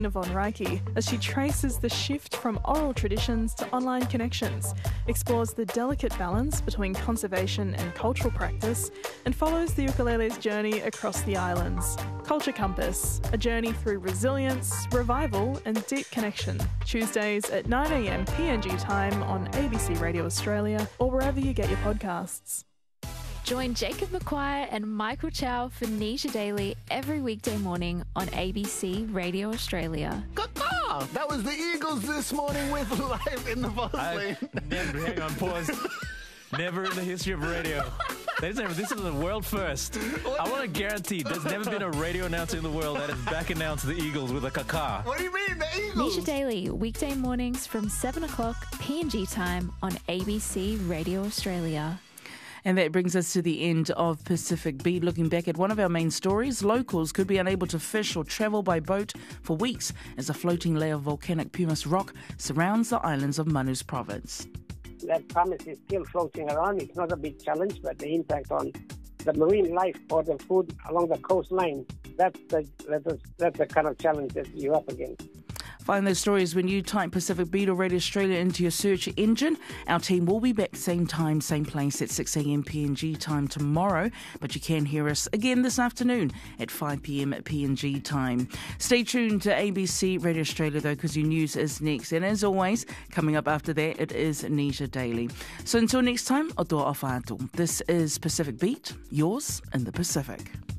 von Reiki as she traces the shift from oral traditions to online connections, explores the delicate balance between conservation and cultural practice, and follows the ukulele's journey across the islands. Culture Compass, a journey through resilience, revival and deep connection. Tuesdays at 9am PNG time on ABC Radio Australia or wherever you get your podcasts. Join Jacob McQuire and Michael Chow for Nisha Daily every weekday morning on ABC Radio Australia. That was the Eagles this morning with Live in the Buzz Lane. Hang on, pause. Never in the history of radio. This is the world first. I want to guarantee there's never been a radio announcer in the world that has back announced the Eagles with a kaka. What do you mean, the Eagles? Nisha Daily, weekday mornings from 7 o'clock PNG time on ABC Radio Australia. And that brings us to the end of Pacific Beat. Looking back at one of our main stories, locals could be unable to fish or travel by boat for weeks as a floating layer of volcanic pumice rock surrounds the islands of Manus province. That pumice is still floating around. It's not a big challenge, but the impact on the marine life or the food along the coastline, that's the kind of challenge that you're up against. Find those stories when you type Pacific Beat or Radio Australia into your search engine. Our team will be back same time, same place at 6am PNG time tomorrow, but you can hear us again this afternoon at 5pm PNG time. Stay tuned to ABC Radio Australia though, because your news is next. And as always, coming up after that, it is Nisha Daily. So until next time, o toa awhātua. This is Pacific Beat, yours in the Pacific.